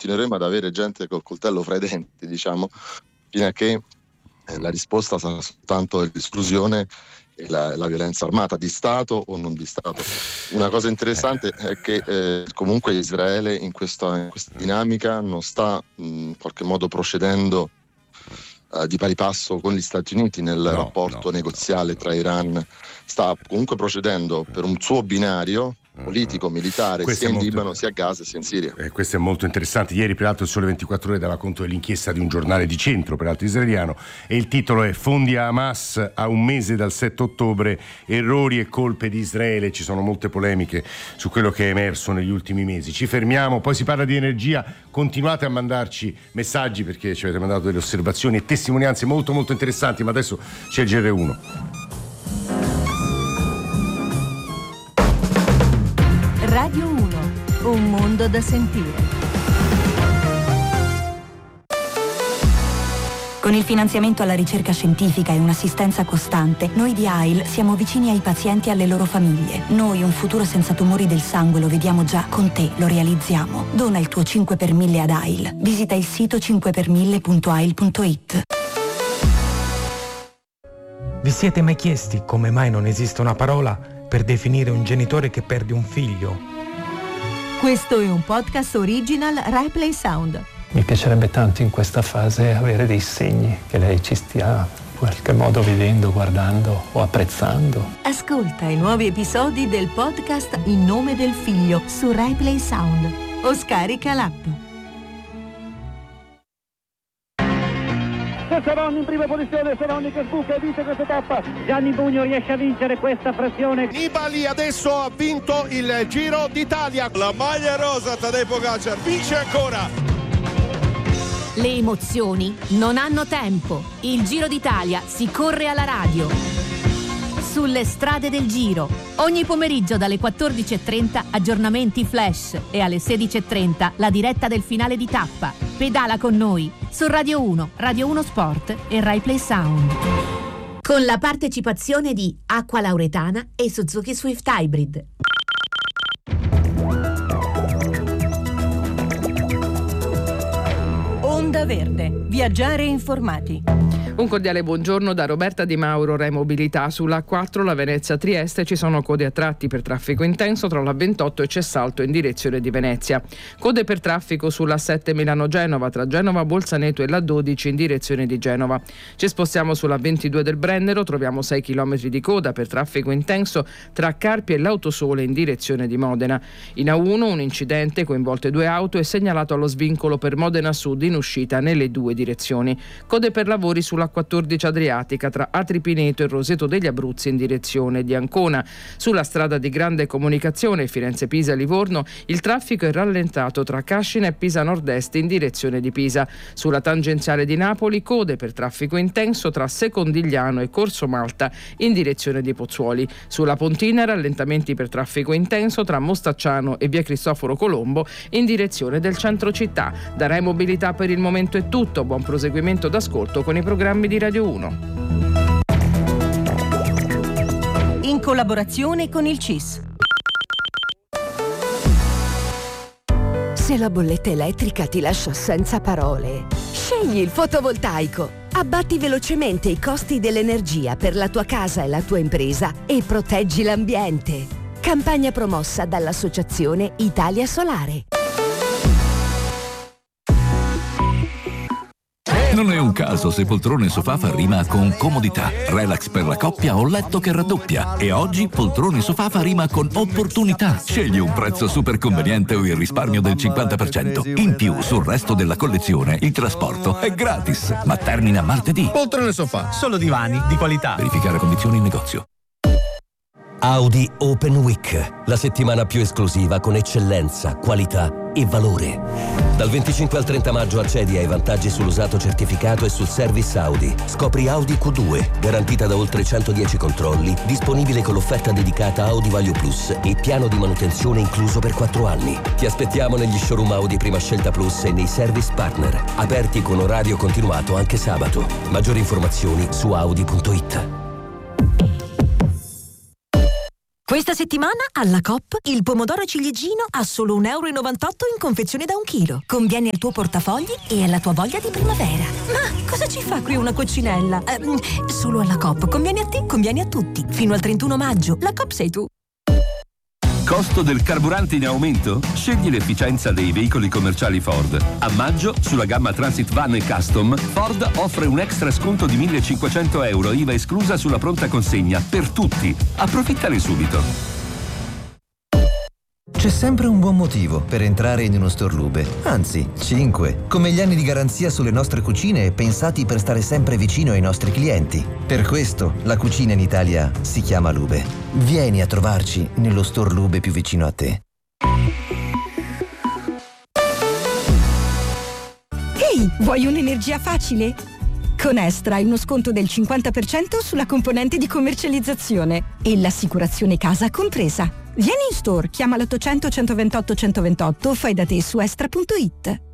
continueremo ad avere gente col coltello fra i denti, diciamo, fino a che la risposta sarà soltanto l'esclusione e la violenza armata di Stato o non di Stato. Una cosa interessante è che comunque Israele in questa dinamica non sta in qualche modo procedendo di pari passo con gli Stati Uniti nel rapporto negoziale tra Iran, sta comunque procedendo per un suo binario politico, militare, sia in Libano, sia a Gaza, sia in Siria. Questo è molto interessante. Ieri peraltro il Sole 24 Ore dava conto dell'inchiesta di un giornale di centro, peraltro israeliano, e il titolo è "Fondi a Hamas a un mese dal 7 ottobre, errori e colpe di Israele". Ci sono molte polemiche su quello che è emerso negli ultimi mesi. Ci fermiamo, poi si parla di energia. Continuate a mandarci messaggi perché ci avete mandato delle osservazioni e testimonianze molto molto interessanti, ma adesso c'è il GR1. Radio 1, un mondo da sentire. Con il finanziamento alla ricerca scientifica e un'assistenza costante, noi di AIL siamo vicini ai pazienti e alle loro famiglie. Noi un futuro senza tumori del sangue lo vediamo già, con te lo realizziamo. Dona il tuo 5 per 1000 ad AIL. Visita il sito 5per1000.ail.it. Vi siete mai chiesti come mai non esiste una parola per definire un genitore che perde un figlio? Questo è un podcast original RaiPlay Sound. Mi piacerebbe tanto in questa fase avere dei segni che lei ci stia in qualche modo vedendo, guardando o apprezzando. Ascolta i nuovi episodi del podcast In nome del figlio su RaiPlay Sound o scarica l'app. Seroni in prima posizione, Seroni che sbuca e vince questa tappa. Gianni Bugno riesce a vincere questa frazione. Nibali adesso ha vinto il Giro d'Italia. La maglia rosa, Tadej Pogačar vince ancora. Le emozioni non hanno tempo. Il Giro d'Italia si corre alla radio. Sulle strade del Giro. Ogni pomeriggio dalle 14.30 aggiornamenti flash e alle 16.30 la diretta del finale di tappa. Pedala con noi su Radio 1, Radio 1 Sport e RaiPlay Sound. Con la partecipazione di Acqua Lauretana e Suzuki Swift Hybrid. Onda Verde. Viaggiare informati. Un cordiale buongiorno da Roberta Di Mauro, Remobilità. Sulla A4 la Venezia-Trieste ci sono code a tratti per traffico intenso tra la 28 e Cessalto in direzione di Venezia. Code per traffico sulla 7 Milano-Genova tra Genova-Bolzaneto e la 12 in direzione di Genova. Ci spostiamo sulla 22 del Brennero, troviamo 6 km di coda per traffico intenso tra Carpi e l'Autosole in direzione di Modena. In A1 un incidente coinvolte 2 auto è segnalato allo svincolo per Modena Sud in uscita nelle 2 direzioni. Code per lavori sulla 14 Adriatica tra Atripineto e Roseto degli Abruzzi in direzione di Ancona. Sulla strada di grande comunicazione Firenze-Pisa-Livorno il traffico è rallentato tra Cascina e Pisa Nord-Est in direzione di Pisa. Sulla tangenziale di Napoli code per traffico intenso tra Secondigliano e Corso Malta in direzione di Pozzuoli. Sulla Pontina rallentamenti per traffico intenso tra Mostacciano e via Cristoforo Colombo in direzione del centro città. Da Rai Mobilità per il momento è tutto, buon proseguimento d'ascolto con i programmi di Radio 1. In collaborazione con il CIS. Se la bolletta elettrica ti lascia senza parole, scegli il fotovoltaico. Abbatti velocemente i costi dell'energia per la tua casa e la tua impresa e proteggi l'ambiente. Campagna promossa dall'Associazione Italia Solare. Non è un caso se poltrone sofà fa rima con comodità, relax per la coppia o letto che raddoppia. E oggi poltrone sofà fa rima con opportunità. Scegli un prezzo super conveniente o il risparmio del 50%. In più, sul resto della collezione, il trasporto è gratis. Ma termina martedì. Poltrone sofà, solo divani di qualità. Verificare condizioni in negozio. Audi Open Week, la settimana più esclusiva con eccellenza, qualità e valore. Dal 25 al 30 maggio accedi ai vantaggi sull'usato certificato e sul service Audi. Scopri Audi Q2, garantita da oltre 110 controlli, disponibile con l'offerta dedicata Audi Value Plus e piano di manutenzione incluso per 4 anni. Ti aspettiamo negli showroom Audi Prima Scelta Plus e nei service partner, aperti con orario continuato anche sabato. Maggiori informazioni su audi.it. Questa settimana alla Coop il pomodoro ciliegino a solo €1,98 in confezione da 1 chilo. Conviene al tuo portafogli e alla tua voglia di primavera. Ma cosa ci fa qui una coccinella? Solo alla Coop. Conviene a te, conviene a tutti. Fino al 31 maggio. La Coop sei tu. Costo del carburante in aumento? Scegli l'efficienza dei veicoli commerciali Ford. A maggio, sulla gamma Transit Van e Custom, Ford offre un extra sconto di €1.500, IVA esclusa sulla pronta consegna, per tutti. Approfittane subito. C'è sempre un buon motivo per entrare in uno store Lube, anzi 5, come gli anni di garanzia sulle nostre cucine pensati per stare sempre vicino ai nostri clienti. Per questo la cucina in Italia si chiama Lube. Vieni a trovarci nello store Lube più vicino a te. Ehi, vuoi un'energia facile? Con Estra hai uno sconto del 50% sulla componente di commercializzazione e l'assicurazione casa compresa. Vieni in store, chiama l'800 128 128 o fai da te su estra.it.